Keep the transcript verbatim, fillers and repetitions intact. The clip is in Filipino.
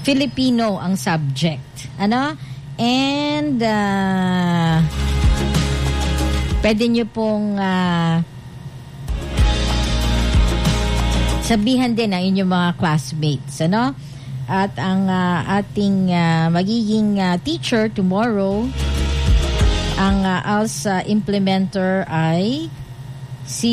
Filipino ang subject. Ano? And uh, pwede nyo pong uh, sabihan din ang inyong mga classmates. Ano? At ang uh, ating uh, magiging uh, teacher tomorrow, ang uh, A L S uh, implementer ay si